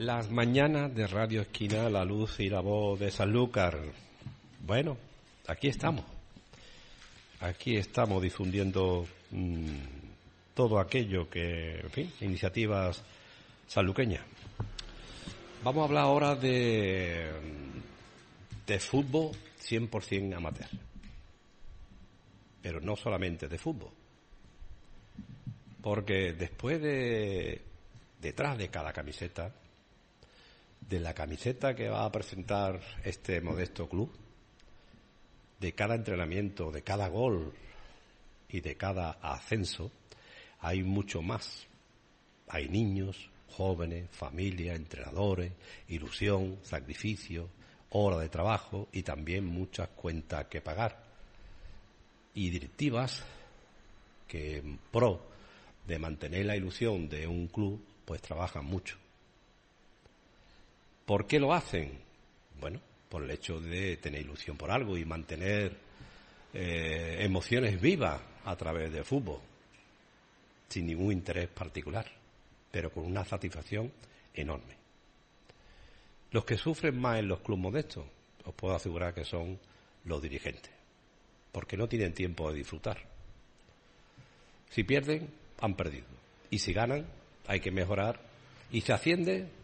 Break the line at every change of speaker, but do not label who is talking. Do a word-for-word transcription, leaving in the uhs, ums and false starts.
Las mañanas de Radio Esquina, la luz y la voz de Sanlúcar. Bueno, aquí estamos. Aquí estamos difundiendo mmm, todo aquello que, en fin, iniciativas sanluqueñas. Vamos a hablar ahora de, de fútbol cien por ciento amateur. Pero no solamente de fútbol. Porque después de, detrás de cada camiseta, de la camiseta que va a presentar este modesto club, de cada entrenamiento, de cada gol y de cada ascenso, hay mucho más. Hay niños, jóvenes, familias, entrenadores, ilusión, sacrificio, hora de trabajo y también muchas cuentas que pagar. Y directivas que en pro de mantener la ilusión de un club, pues trabajan mucho. ¿Por qué lo hacen? Bueno, por el hecho de tener ilusión por algo y mantener eh, emociones vivas a través del fútbol, sin ningún interés particular, pero con una satisfacción enorme. Los que sufren más en los clubes modestos, os puedo asegurar que son los dirigentes, porque no tienen tiempo de disfrutar. Si pierden, han perdido. Y si ganan, hay que mejorar. Y se asciende,